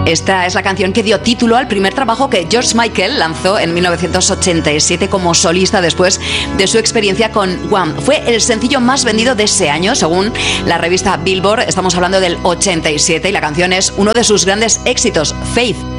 Esta es la canción que dio título al primer trabajo que George Michael lanzó en 1987 como solista después de su experiencia con Wham. Fue el sencillo más vendido de ese año, según la revista Billboard. Estamos hablando del 87 y la canción es uno de sus grandes éxitos, Faith.